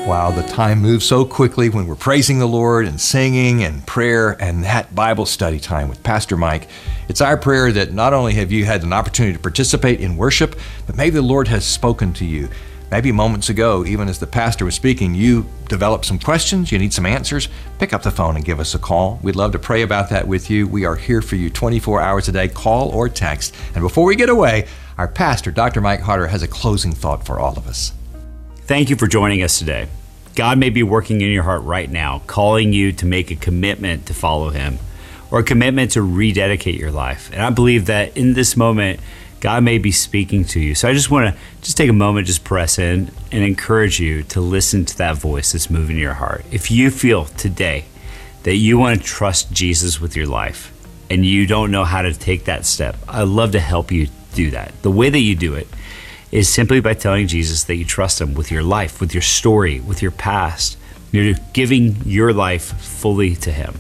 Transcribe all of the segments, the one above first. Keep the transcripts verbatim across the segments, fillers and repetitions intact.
Wow, the time moves so quickly when we're praising the Lord and singing and prayer and that Bible study time with Pastor Mike. It's our prayer that not only have you had an opportunity to participate in worship, but maybe the Lord has spoken to you. Maybe moments ago, even as the pastor was speaking, you developed some questions, you need some answers. Pick up the phone and give us a call. We'd love to pray about that with you. We are here for you twenty-four hours a day, call or text. And before we get away, our pastor, Doctor Mike Harder, has a closing thought for all of us. Thank you for joining us today. God may be working in your heart right now, calling you to make a commitment to follow Him or a commitment to rededicate your life. And I believe that in this moment, God may be speaking to you. So I just want to just take a moment, just press in and encourage you to listen to that voice that's moving your heart. If you feel today that you want to trust Jesus with your life and you don't know how to take that step, I'd love to help you do that. The way that you do it is simply by telling Jesus that you trust Him with your life, with your story, with your past. You're giving your life fully to Him.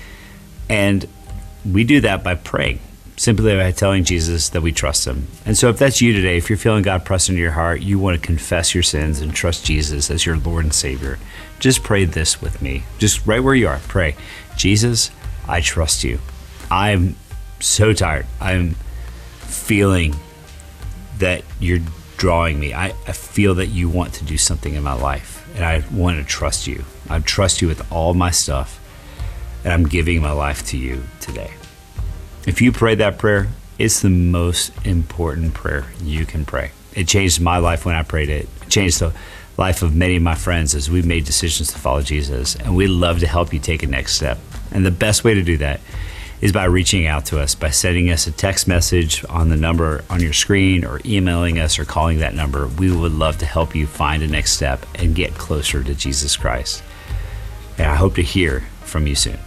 And we do that by praying, simply by telling Jesus that we trust Him. And so if that's you today, if you're feeling God press into your heart, you want to confess your sins and trust Jesus as your Lord and Savior, just pray this with me. Just right where you are, pray, Jesus, I trust you. I'm so tired. I'm feeling that you're drawing me. I, I feel that you want to do something in my life, and I want to trust you. I trust you with all my stuff, and I'm giving my life to you today. If you pray that prayer, it's the most important prayer you can pray. It changed my life when I prayed it. It changed the life of many of my friends as we made decisions to follow Jesus, and we'd love to help you take a next step. And the best way to do that is by reaching out to us, by sending us a text message on the number on your screen or emailing us or calling that number. We would love to help you find a next step and get closer to Jesus Christ. And I hope to hear from you soon.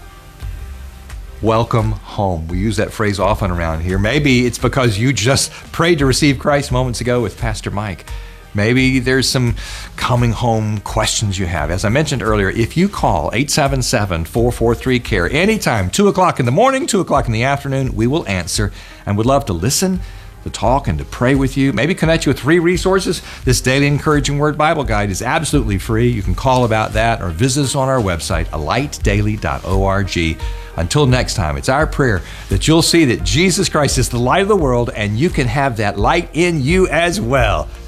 Welcome home. We use that phrase often around here. Maybe it's because you just prayed to receive Christ moments ago with Pastor Mike. Maybe there's some coming home questions you have. As I mentioned earlier, if you call eight seven seven, four four three, C A R E anytime, two o'clock in the morning, two o'clock in the afternoon, we will answer and would love to listen, to talk, and to pray with you. Maybe connect you with free resources. This Daily Encouraging Word Bible Guide is absolutely free. You can call about that or visit us on our website, a light daily dot org. Until next time, it's our prayer that you'll see that Jesus Christ is the light of the world and you can have that light in you as well.